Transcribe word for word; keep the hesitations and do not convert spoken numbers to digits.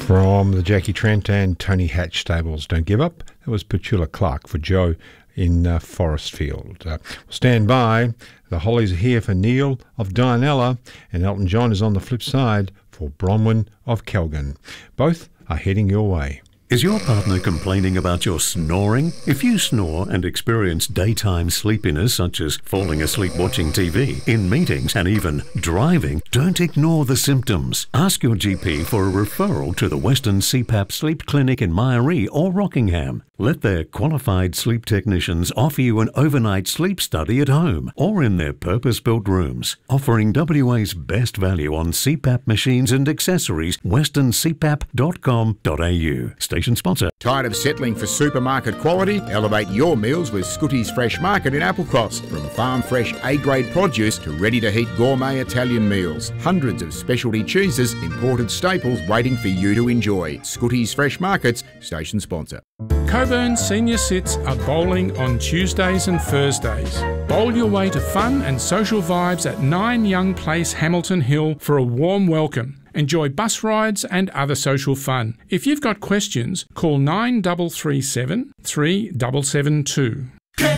From the Jackie Trent and Tony Hatch stables, Don't Give Up. That was Petula Clark for Joe in uh, Forestfield. Uh, stand by. The Hollies are here for Neil of Dianella, and Elton John is on the flip side for Bronwyn of Kelgan. Both are heading your way. Is your partner complaining about your snoring? If you snore and experience daytime sleepiness, such as falling asleep watching T V, in meetings, and even driving, don't ignore the symptoms. Ask your G P for a referral to the Western C PAP Sleep Clinic in Myaree or Rockingham. Let their qualified sleep technicians offer you an overnight sleep study at home or in their purpose-built rooms. Offering W A's best value on C PAP machines and accessories, western c pap dot com dot a u. Station sponsor. Tired of settling for supermarket quality? Elevate your meals with Scooty's Fresh Market in Applecross. From farm fresh A-grade produce to ready-to-heat gourmet Italian meals. Hundreds of specialty cheeses, imported staples waiting for you to enjoy. Scooty's Fresh Markets, station sponsor. Coburn Senior Sits are bowling on Tuesdays and Thursdays. Bowl your way to fun and social vibes at nine Young Place, Hamilton Hill for a warm welcome. Enjoy bus rides and other social fun. If you've got questions, call nine three three seven, three seven seven two.